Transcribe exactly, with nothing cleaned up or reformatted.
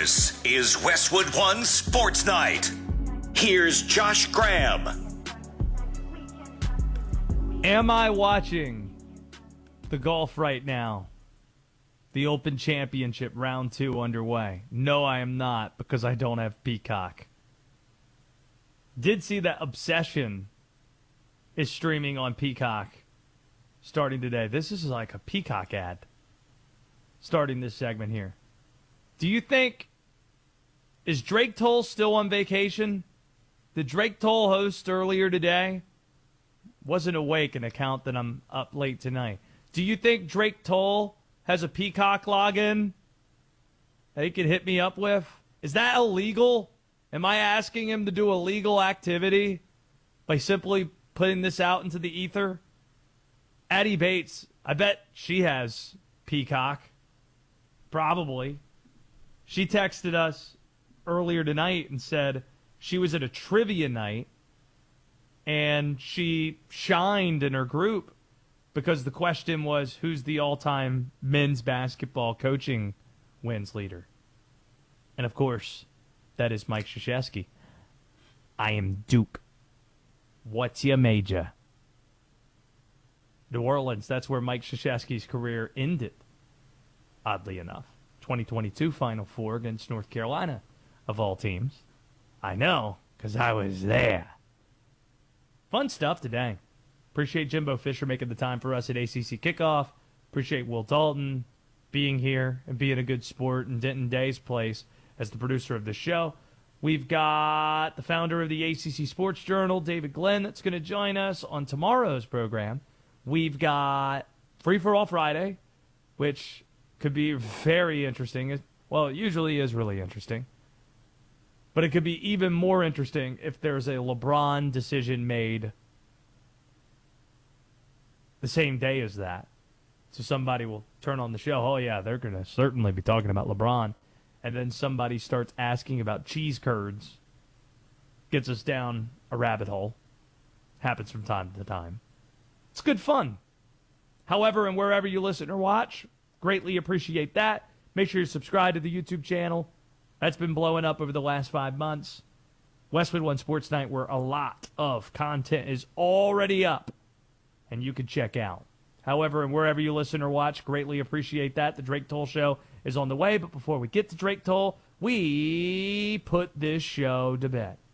This is Westwood One Sports Night. Here's Josh Graham. Am I watching the golf right now? The Open Championship round two underway. No, I am not, because I don't have Peacock. Did see that Obsession is streaming on Peacock starting today. This is like a Peacock ad starting this segment here. Do you think, is Drake Toll still on vacation? Did Drake Toll host earlier today? Wasn't awake an account that I'm up late tonight. Do you think Drake Toll has a Peacock login that he could hit me up with? Is that illegal? Am I asking him to do a legal activity by simply putting this out into the ether? Addie Bates, I bet she has Peacock. Probably. She texted us earlier tonight and said she was at a trivia night and she shined in her group because the question was, who's the all-time men's basketball coaching wins leader? And, of course, that is Mike Krzyzewski. I am Duke. What's your major? New Orleans, that's where Mike Krzyzewski's career ended, oddly enough. twenty twenty-two Final Four against North Carolina, of all teams. I know, because I was there. Fun stuff today. Appreciate Jimbo Fisher making the time for us at A C C Kickoff. Appreciate Will Dalton being here and being a good sport in Denton Day's place as the producer of the show. We've got the founder of the A C C Sports Journal, David Glenn, that's going to join us on tomorrow's program. We've got Free for All Friday, which could be very interesting. Well, it usually is really interesting. But it could be even more interesting if there's a LeBron decision made the same day as that. So somebody will turn on the show. Oh, yeah, they're going to certainly be talking about LeBron. And then somebody starts asking about cheese curds. Gets us down a rabbit hole. Happens from time to time. It's good fun. However, and wherever you listen or watch, greatly appreciate that. Make sure you subscribe to the YouTube channel. That's been blowing up over the last five months. Westwood One Sports Night, where a lot of content is already up and you can check out. However, and wherever you listen or watch, greatly appreciate that. The Drake Toll Show is on the way. But before we get to Drake Toll, we put this show to bed.